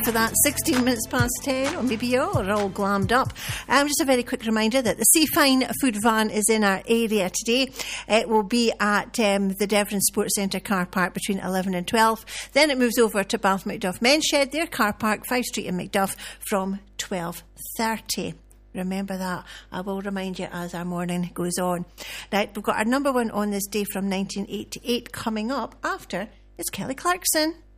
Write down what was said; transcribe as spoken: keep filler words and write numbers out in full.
for that. sixteen minutes past ten, or maybe you're all glammed up. Um, just a very quick reminder that the Seafine Food Van is in our area today. It will be at um, the Devon Sports Centre car park between eleven and twelve. Then it moves over to Bath Macduff Men's Shed, their car park, five Street in Macduff, from twelve thirty. Remember that. I will remind you as our morning goes on. Now, we've got our number one on this day from nineteen eighty-eight coming up after it's Kelly Clarkson.